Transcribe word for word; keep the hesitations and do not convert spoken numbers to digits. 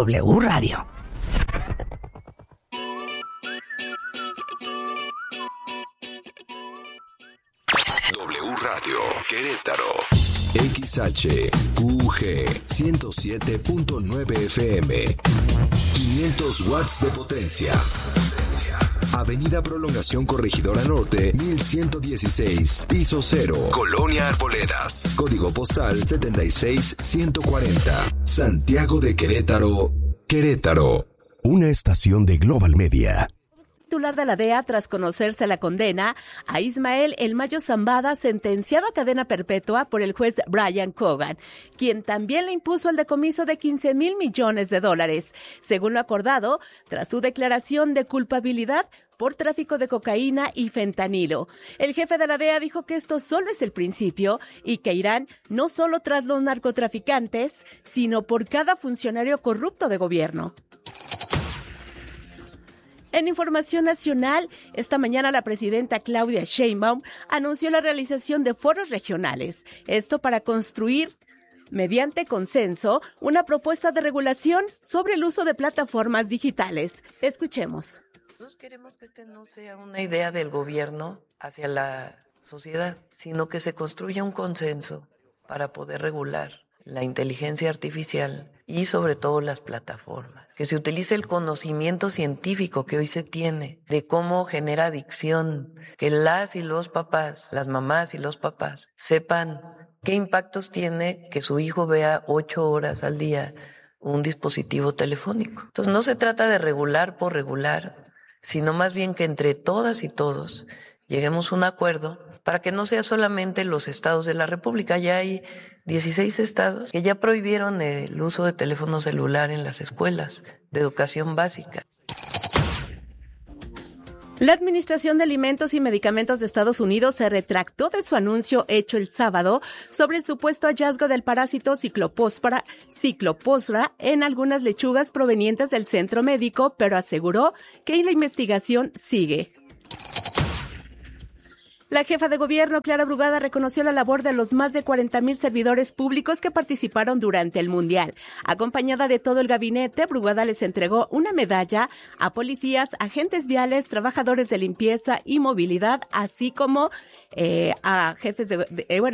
W Radio. W Radio Querétaro. X H U G ciento siete punto nueve F M. quinientos watts de potencia. Avenida Prolongación Corregidora Norte, mil ciento dieciséis, piso cero, Colonia Arboledas. Código postal setenta y seis ciento cuarenta. Santiago de Querétaro, Querétaro. Una estación de Global Media. Titular de la D E A tras conocerse la condena a Ismael El Mayo Zambada, sentenciado a cadena perpetua por el juez Brian Cogan, quien también le impuso el decomiso de quince mil millones de dólares, según lo acordado tras su declaración de culpabilidad por tráfico de cocaína y fentanilo. El jefe de la D E A dijo que esto solo es el principio y que irán no solo tras los narcotraficantes, sino por cada funcionario corrupto de gobierno. En información nacional, esta mañana la presidenta Claudia Sheinbaum anunció la realización de foros regionales. Esto para construir, mediante consenso, una propuesta de regulación sobre el uso de plataformas digitales. Escuchemos. Nosotros queremos que este no sea una idea del gobierno hacia la sociedad, sino que se construya un consenso para poder regular la inteligencia artificial y sobre todo las plataformas. Que se utilice el conocimiento científico que hoy se tiene de cómo genera adicción, que las y los papás, las mamás y los papás sepan qué impactos tiene que su hijo vea ocho horas al día un dispositivo telefónico. Entonces no se trata de regular por regular, sino más bien que entre todas y todos lleguemos a un acuerdo para que no sea solamente los estados de la República. Ya hay dieciséis estados que ya prohibieron el uso de teléfono celular en las escuelas de educación básica. La Administración de Alimentos y Medicamentos de Estados Unidos se retractó de su anuncio hecho el sábado sobre el supuesto hallazgo del parásito ciclopospora, ciclopospora en algunas lechugas provenientes del centro médico, pero aseguró que la investigación sigue. La jefa de gobierno, Clara Brugada, reconoció la labor de los más de cuarenta mil servidores públicos que participaron durante el Mundial. Acompañada de todo el gabinete, Brugada les entregó una medalla a policías, agentes viales, trabajadores de limpieza y movilidad, así como eh, a jefes de, de eh, bueno,